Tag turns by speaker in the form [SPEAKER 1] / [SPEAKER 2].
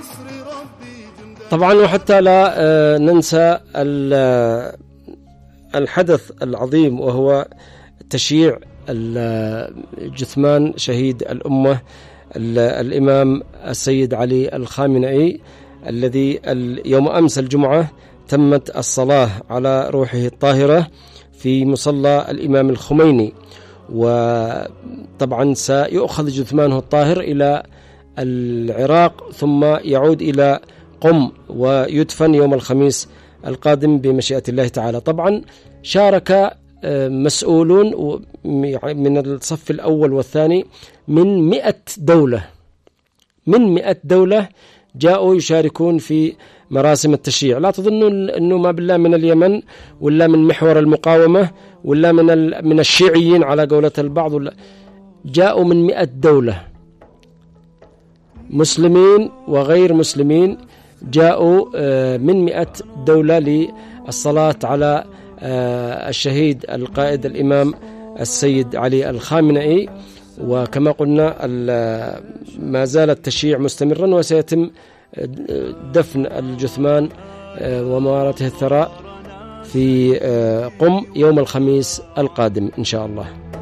[SPEAKER 1] طبعا وحتى لا ننسى الحدث العظيم وهو تشييع جثمان شهيد الأمة الإمام السيد علي الخامنئي، الذي يوم أمس الجمعة تمت الصلاة على روحه الطاهرة في مصلى الإمام الخميني، وطبعا سيؤخذ جثمانه الطاهر إلى العراق ثم يعود إلى قم ويدفن يوم الخميس القادم بمشيئة الله تعالى. طبعا شارك مسؤولون من الصف الأول والثاني من 100 دولة جاءوا يشاركون في مراسم التشييع. لا تظنوا أنه ما بالله من اليمن ولا من محور المقاومة ولا من الشيعيين على قولة البعض، ولا جاءوا من 100 دولة، مسلمين وغير مسلمين، جاءوا من 100 دولة للصلاة على الشهيد القائد الإمام السيد علي الخامنئي. وكما قلنا ما زال التشييع مستمرا، وسيتم دفن الجثمان وموارته الثراء في قم يوم الخميس القادم إن شاء الله.